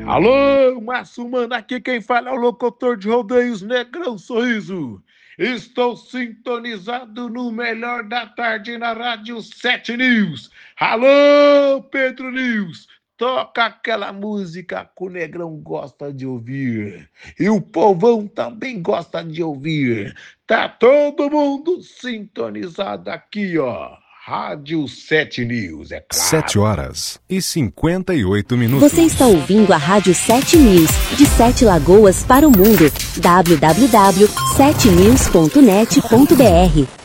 Alô, Massumano, aqui quem fala é o locutor de rodeios Negrão Sorriso. Estou sintonizado no melhor da tarde na Rádio 7 News. Alô, Pedro News, toca aquela música que o Negrão gosta de ouvir. E o povão também gosta de ouvir. Tá todo mundo sintonizado aqui, ó. Rádio 7 News, é Sete claro. horas e 58 minutos. Você está ouvindo a Rádio 7 News, de 7 Lagoas para o mundo. www.7news.net.br